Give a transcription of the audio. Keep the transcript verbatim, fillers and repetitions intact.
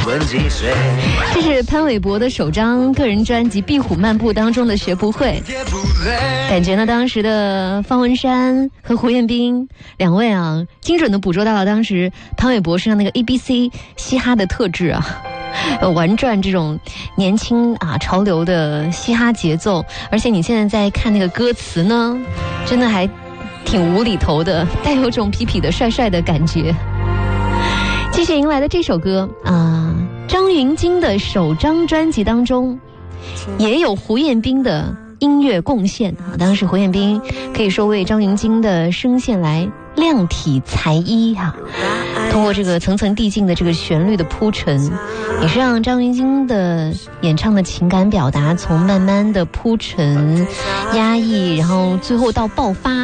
这是潘玮柏的首张个人专辑《壁虎漫步》当中的学不会。感觉呢，当时的方文山和胡彦斌两位啊，精准的捕捉到了当时潘玮柏身上那个 A B C 嘻哈的特质啊。呃，玩转这种年轻啊潮流的嘻哈节奏，而且你现在在看那个歌词呢，真的还挺无厘头的，带有种痞痞的帅帅的感觉。继续迎来的这首歌啊，张芸京的首张专辑当中也有胡彦斌的音乐贡献啊，当时胡彦斌可以说为张芸京的声线来量体裁衣哈、啊，通过这个层层递进的这个旋律的铺陈，也是让张芸京的演唱的情感表达从慢慢的铺陈、压抑，然后最后到爆发。